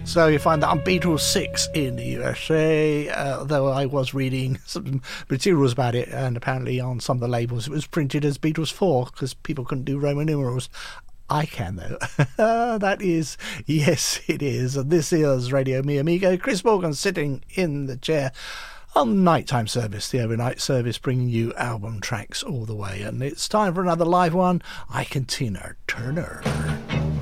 So you find that on Beatles 6 in the USA, though I was reading some materials about it, and apparently on some of the labels it was printed as Beatles 4 because people couldn't do Roman numerals. I can, though. That is, yes, it is. And this is Radio Mi Amigo. Chris Morgan sitting in the chair on nighttime service, the overnight service, bringing you album tracks all the way. And it's time for another live one. Ike and Tina Turner.